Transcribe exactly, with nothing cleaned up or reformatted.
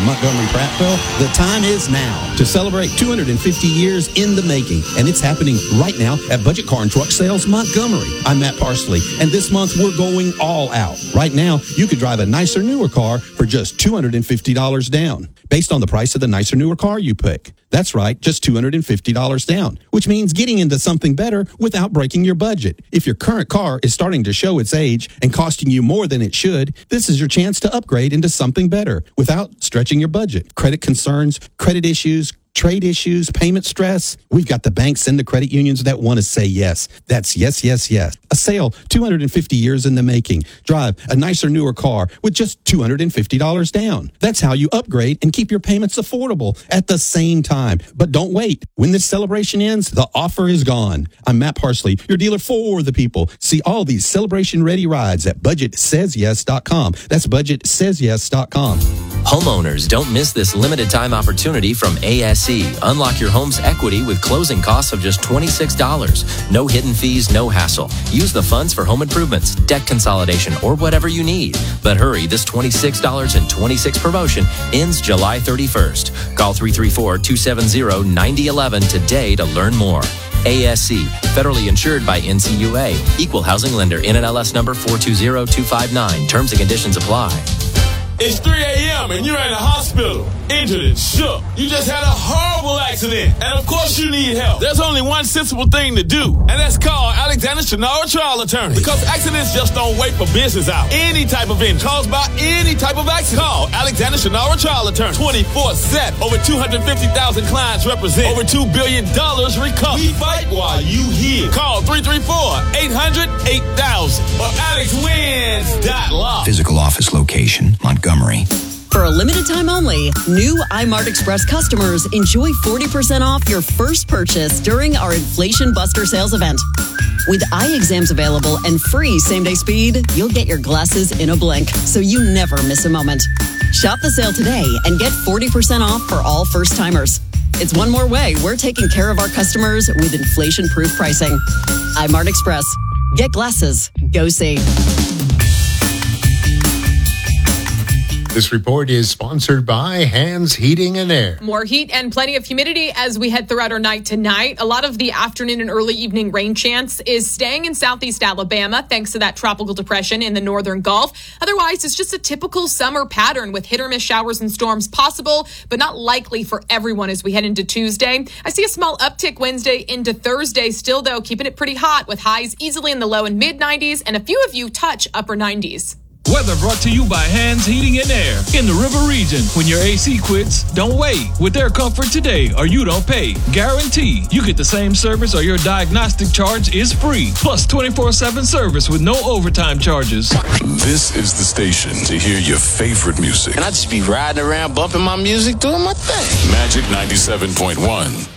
Montgomery Prattville, the time is now to celebrate two hundred fifty years in the making, and it's happening right now at Budget Car and Truck Sales Montgomery. I'm Matt Parsley, and this month we're going all out. Right now, you could drive a nicer, newer car for just two hundred fifty dollars down, based on the price of the nicer, newer car you pick. That's right, just two hundred fifty dollars down, which means getting into something better without breaking your budget. If your current car is starting to show its age and costing you more than it should, this is your chance to upgrade into something better without stretching your budget. Credit concerns, credit issues, trade issues, payment stress. We've got the banks and the credit unions that want to say yes. That's yes, yes, yes. A sale, two hundred fifty years in the making. Drive a nicer, newer car with just two hundred fifty dollars down. That's how you upgrade and keep your payments affordable at the same time. But don't wait. When this celebration ends, the offer is gone. I'm Matt Parsley, your dealer for the people. See all these celebration-ready rides at budget says yes dot com. That's budget says yes dot com. Homeowners, don't miss this limited time opportunity from A S E. Unlock your home's equity with closing costs of just twenty-six dollars. No hidden fees, no hassle. Use the funds for home improvements, debt consolidation, or whatever you need. But hurry, this twenty-six dollars and twenty-six cents promotion ends July thirty-first. Call three three four, two seven zero, nine zero one one today to learn more. A S E, federally insured by N C U A. Equal housing lender, N M L S number four two zero two five nine. Terms and conditions apply. It's three a.m. and you're in the hospital, injured and shook. You just had a horrible accident, and of course you need help. There's only one sensible thing to do, and that's call Alexander Shinara Trial Attorney. Because accidents just don't wait for business hours. Any type of injury caused by any type of accident. Call Alexander Shinara Trial Attorney twenty-four seven. Over two hundred fifty thousand clients represent. Over two billion dollars recovered. We fight while you heal. Call three three four, eight hundred, eight thousand or alex wins dot law. Physical office location, Montgomery. For a limited time only, new iMart Express customers enjoy forty percent off your first purchase during our Inflation Buster sales event. With eye exams available and free same-day speed, you'll get your glasses in a blink, so you never miss a moment. Shop the sale today and get forty percent off for all first-timers. It's one more way we're taking care of our customers with inflation-proof pricing. iMart Express. Get glasses. Go see. This report is sponsored by Hands Heating and Air. More heat and plenty of humidity as we head throughout our night tonight. A lot of the afternoon and early evening rain chance is staying in southeast Alabama thanks to that tropical depression in the northern Gulf. Otherwise, it's just a typical summer pattern with hit or miss showers and storms possible, but not likely for everyone as we head into Tuesday. I see a small uptick Wednesday into Thursday. Still, though, keeping it pretty hot with highs easily in the low and mid nineties and a few of you touch upper nineties. Weather brought to you by Hands Heating and Air in the River Region. When your A C quits, don't wait. With their comfort today or you don't pay. Guarantee you get the same service or your diagnostic charge is free. Plus twenty-four seven service with no overtime charges. This is the station to hear your favorite music. And I just be riding around bumping my music, doing my thing. Magic ninety-seven point one.